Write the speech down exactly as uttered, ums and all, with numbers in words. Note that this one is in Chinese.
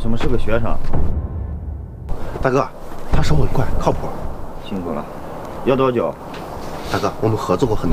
怎么是个学生？ 大哥，他手很快，靠谱。 辛苦了。要多久？ 大哥，我们合作过很多。